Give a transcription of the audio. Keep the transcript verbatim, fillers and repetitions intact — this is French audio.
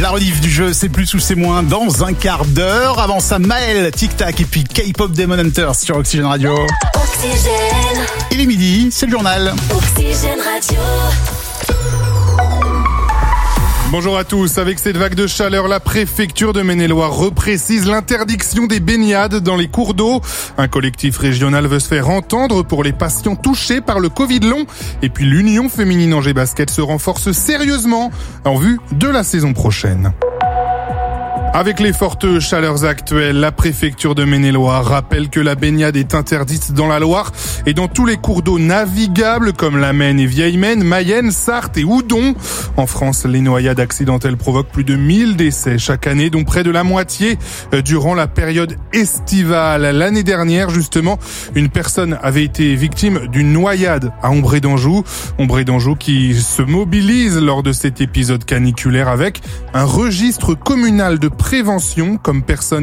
La rediff du jeu, c'est plus ou c'est moins dans un quart d'heure. Avant ça, Maël, Tic Tac et puis K-Pop Demon Hunters sur Oxygène Radio. Oxygène. Il est midi, c'est le journal. Oxygène Radio. Bonjour à tous. Avec cette vague de chaleur, la préfecture de Maine-et-Loire reprécise l'interdiction des baignades dans les cours d'eau. Un collectif régional veut se faire entendre pour les patients touchés par le Covid long. Et puis l'Union féminine Angers Basket se renforce sérieusement en vue de la saison prochaine. Avec les fortes chaleurs actuelles, la préfecture de Maine-et-Loire rappelle que la baignade est interdite dans la Loire et dans tous les cours d'eau navigables comme la Maine et Vieille Maine, Mayenne, Sarthe et Oudon. En France, les noyades accidentelles provoquent plus de mille décès chaque année, dont près de la moitié durant la période estivale. L'année dernière, justement, une personne avait été victime d'une noyade à Ombré d'Anjou. Ombré d'Anjou qui se mobilise lors de cet épisode caniculaire avec un registre communal de prévention comme personne